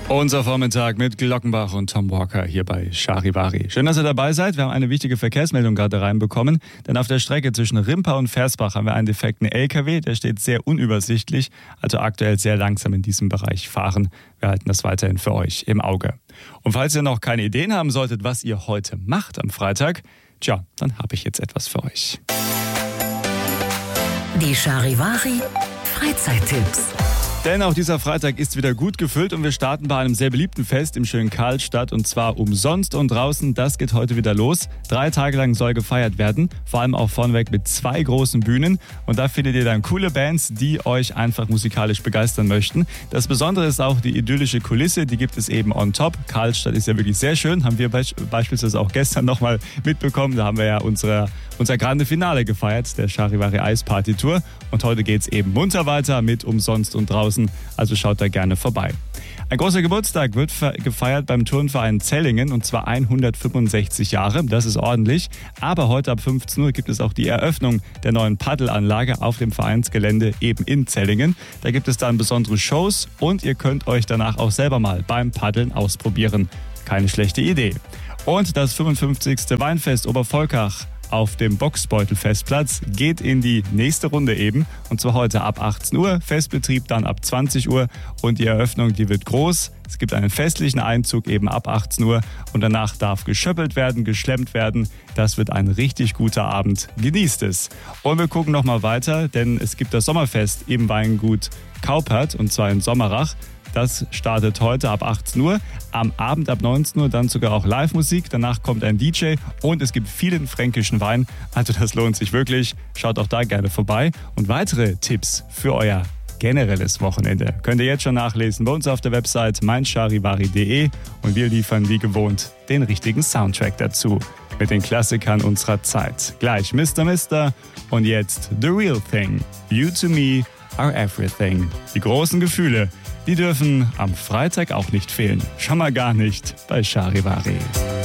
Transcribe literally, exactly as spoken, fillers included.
Unser Vormittag mit Glockenbach und Tom Walker hier bei Charivari. Schön, dass ihr dabei seid. Wir haben eine wichtige Verkehrsmeldung gerade reinbekommen, denn auf der Strecke zwischen Rimpa und Versbach haben wir einen defekten L K W, der steht sehr unübersichtlich, also aktuell sehr langsam in diesem Bereich fahren. Wir halten das weiterhin für euch im Auge. Und falls ihr noch keine Ideen haben solltet, was ihr heute macht am Freitag, tja, dann habe ich jetzt etwas für euch. Die Charivari Freizeittipps. Denn auch dieser Freitag ist wieder gut gefüllt und wir starten bei einem sehr beliebten Fest im schönen Karlstadt und zwar umsonst und draußen. Das geht heute wieder los. Drei Tage lang soll gefeiert werden, vor allem auch vorneweg mit zwei großen Bühnen und da findet ihr dann coole Bands, die euch einfach musikalisch begeistern möchten. Das Besondere ist auch die idyllische Kulisse, die gibt es eben on top. Karlstadt ist ja wirklich sehr schön, haben wir be- beispielsweise auch gestern nochmal mitbekommen. Da haben wir ja unsere, unser Grande Finale gefeiert, der Charivari Ice Party Tour und heute geht es eben munter weiter mit umsonst und draußen. Also schaut da gerne vorbei. Ein großer Geburtstag wird gefeiert beim Turnverein Zellingen und zwar hundertfünfundsechzig Jahre. Das ist ordentlich. Aber heute ab fünfzehn Uhr gibt es auch die Eröffnung der neuen Paddelanlage auf dem Vereinsgelände eben in Zellingen. Da gibt es dann besondere Shows und ihr könnt euch danach auch selber mal beim Paddeln ausprobieren. Keine schlechte Idee. Und das fünfundfünfzigste Weinfest Obervolkach auf dem Boxbeutel-Festplatz geht in die nächste Runde eben. Und zwar heute ab achtzehn Uhr, Festbetrieb dann ab zwanzig Uhr und die Eröffnung, die wird groß. Es gibt einen festlichen Einzug eben ab achtzehn Uhr und danach darf geschöppelt werden, geschlemmt werden. Das wird ein richtig guter Abend. Genießt es. Und wir gucken nochmal weiter, denn es gibt das Sommerfest im Weingut Kaupert und zwar in Sommerach. Das startet heute ab achtzehn Uhr, am Abend ab neunzehn Uhr dann sogar auch Live-Musik, danach kommt ein D J und es gibt vielen fränkischen Wein, also das lohnt sich wirklich, schaut auch da gerne vorbei. Und weitere Tipps für euer generelles Wochenende könnt ihr jetzt schon nachlesen bei uns auf der Website mein charivari punkt de und wir liefern wie gewohnt den richtigen Soundtrack dazu mit den Klassikern unserer Zeit. Gleich Mister Mister und jetzt The Real Thing, You to Me are Everything. Die großen Gefühle, die dürfen am Freitag auch nicht fehlen. Schon mal gar nicht bei Charivari.